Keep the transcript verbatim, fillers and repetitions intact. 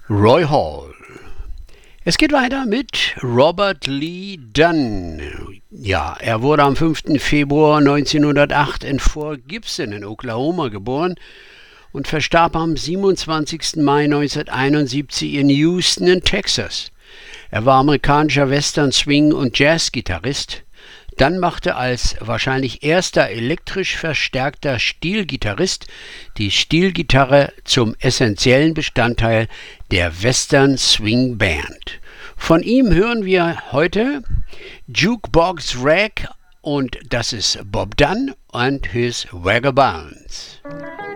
Roy Hall. Es geht weiter mit Robert Lee Dunn. Ja, er wurde am fünften Februar neunzehnhundertacht in Fort Gibson in Oklahoma geboren und verstarb am siebenundzwanzigsten Mai neunzehnhunderteinundsiebzig in Houston in Texas. Er war amerikanischer Western-, Swing- und Jazz-Gitarrist. Dann machte als wahrscheinlich erster elektrisch verstärkter Stilgitarrist die Stilgitarre zum essentiellen Bestandteil der Western Swing Band. Von ihm hören wir heute Jukebox Rag und das ist Bob Dunn and his Vagabonds.